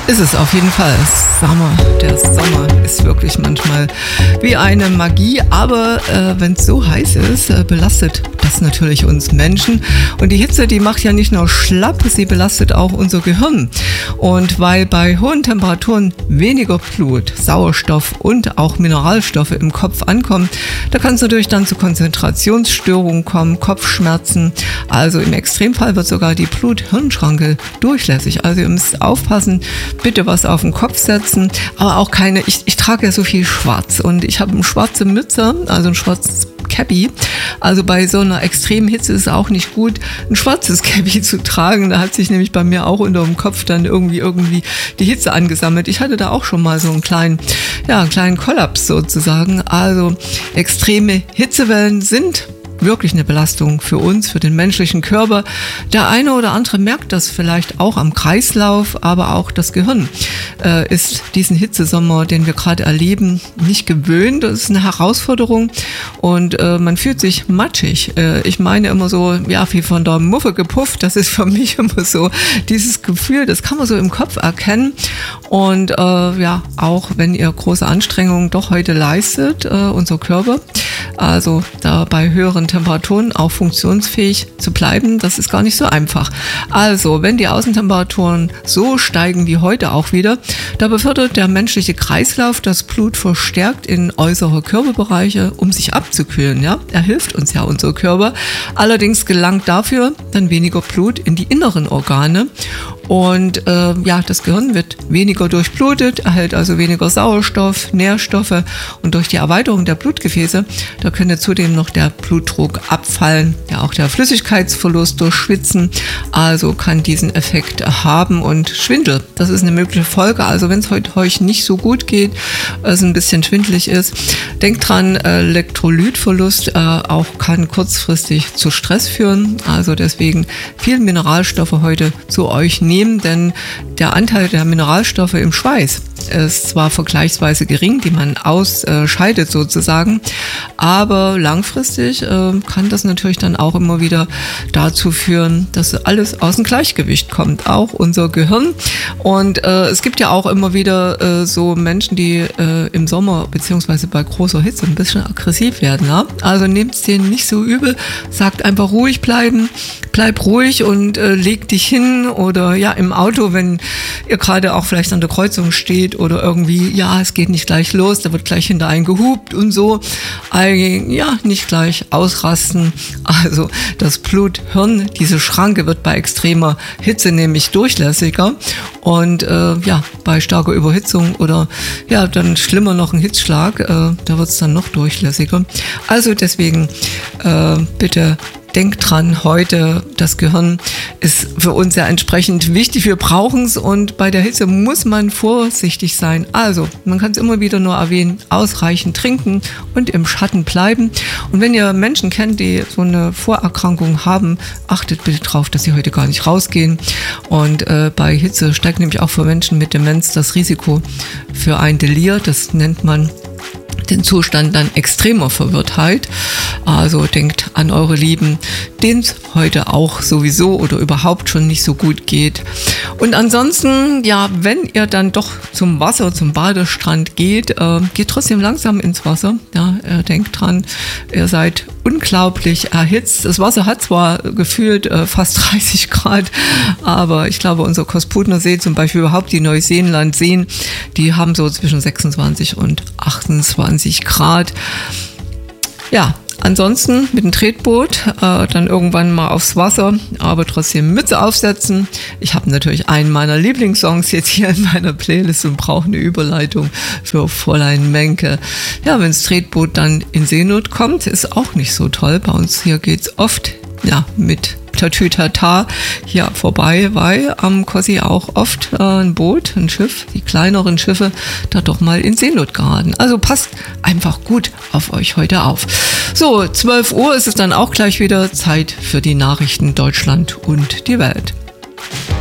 Ist es auf jeden Fall. Der Sommer ist wirklich manchmal wie eine Magie, aber wenn es so heiß ist, belastet das natürlich uns Menschen. Und die Hitze, die macht ja nicht nur schlapp, sie belastet auch unser Gehirn. Und weil bei hohen Temperaturen weniger Blut, Sauerstoff und auch Mineralstoffe im Kopf ankommen, da kann es natürlich dann zu Konzentrationsstörungen kommen, Kopfschmerzen. Also im Extremfall wird sogar die Blut-Hirn-Schranke durchlässig. Also ihr müsst aufpassen, bitte was auf den Kopf setzen, aber auch keine, ich trage ja so viel schwarz und ich habe eine schwarze Mütze, also ein schwarzes Cappy. Also bei so einer extremen Hitze ist es auch nicht gut, ein schwarzes Cappy zu tragen. Da hat sich nämlich bei mir auch unter dem Kopf dann irgendwie die Hitze angesammelt. Ich hatte da auch schon mal so einen kleinen Kollaps sozusagen. Also extreme Hitzewellen sind wirklich eine Belastung für uns, für den menschlichen Körper. Der eine oder andere merkt das vielleicht auch am Kreislauf, aber auch das Gehirn ist diesen Hitzesommer, den wir gerade erleben, nicht gewöhnt. Das ist eine Herausforderung und man fühlt sich matschig. Ich meine immer so, ja, wie von der Muffe gepufft. Das ist für mich immer so dieses Gefühl, das kann man so im Kopf erkennen. Und auch wenn ihr große Anstrengungen doch heute leistet, unser Körper, also da bei höheren Temperaturen auch funktionsfähig zu bleiben, das ist gar nicht so einfach. Also, wenn die Außentemperaturen so steigen wie heute auch wieder, da befördert der menschliche Kreislauf das Blut verstärkt in äußere Körperbereiche, um sich abzukühlen. Ja? Er hilft uns ja, unser Körper. Allerdings gelangt dafür dann weniger Blut in die inneren Organe. Und das Gehirn wird weniger durchblutet, erhält also weniger Sauerstoff, Nährstoffe und durch die Erweiterung der Blutgefäße, da könnte zudem noch der Blutdruck abfallen, ja auch der Flüssigkeitsverlust durch Schwitzen, also kann diesen Effekt haben und Schwindel, das ist eine mögliche Folge, also wenn es heute euch nicht so gut geht, es ein bisschen schwindelig ist, denkt dran, Elektrolytverlust auch kann kurzfristig zu Stress führen, also deswegen viel Mineralstoffe heute zu euch nehmen, denn der Anteil der Mineralstoffe im Schweiß ist zwar vergleichsweise gering, die man ausscheidet sozusagen, aber langfristig kann das natürlich dann auch immer wieder dazu führen, dass alles aus dem Gleichgewicht kommt, auch unser Gehirn. Und es gibt ja auch immer wieder so Menschen, die im Sommer beziehungsweise bei großer Hitze ein bisschen aggressiv werden. Ja? Also nehmt es denen nicht so übel, sagt einfach ruhig bleiben, bleib ruhig und leg dich hin oder ja im Auto, wenn ihr gerade auch vielleicht an der Kreuzung steht oder irgendwie, ja, es geht nicht gleich los, da wird gleich hinter einen gehupt und so. Ja, nicht gleich ausrasten. Also das Blut-Hirn, diese Schranke wird bei extremer Hitze nämlich durchlässiger und bei starker Überhitzung oder ja, dann schlimmer noch ein Hitzschlag, da wird es dann noch durchlässiger. Also deswegen bitte denkt dran, heute das Gehirn ist für uns ja entsprechend wichtig. Wir brauchen es und bei der Hitze muss man vorsichtig sein. Also, man kann es immer wieder nur erwähnen, ausreichend trinken und im Schatten bleiben. Und wenn ihr Menschen kennt, die so eine Vorerkrankung haben, achtet bitte darauf, dass sie heute gar nicht rausgehen. Und bei Hitze steigt nämlich auch für Menschen mit Demenz das Risiko für ein Delir. Das nennt man den Zustand dann extremer Verwirrtheit. Also denkt an eure Lieben, denen es heute auch sowieso oder überhaupt schon nicht so gut geht. Und ansonsten, ja, wenn ihr dann doch zum Wasser, zum Badestrand geht, geht trotzdem langsam ins Wasser. Ja, denkt dran, ihr seid unglaublich erhitzt. Das Wasser hat zwar gefühlt fast 30 Grad, aber ich glaube, unser Kosputner See, zum Beispiel überhaupt die Neuseeland-Seen, die haben so zwischen 26 und 28 Grad. Ja, ansonsten mit dem Tretboot dann irgendwann mal aufs Wasser, aber trotzdem Mütze aufsetzen. Ich habe natürlich einen meiner Lieblingssongs jetzt hier in meiner Playlist und brauche eine Überleitung für Fräulein Menke. Ja, wenn das Tretboot dann in Seenot kommt, ist auch nicht so toll. Bei uns hier geht's oft mit Tatütata hier vorbei, weil am Kossi auch oft ein Boot, ein Schiff, die kleineren Schiffe, da doch mal in Seenot geraten. Also passt einfach gut auf euch heute auf. So, 12 Uhr ist es dann auch gleich wieder Zeit für die Nachrichten Deutschland und die Welt.